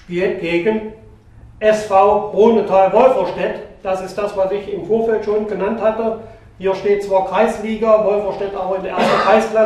spielt gegen SV Brunetal-Wolferstedt. Das ist das, was ich im Vorfeld schon genannt hatte. Hier steht zwar Kreisliga, Wolferstedt aber in der ersten Kreisklasse.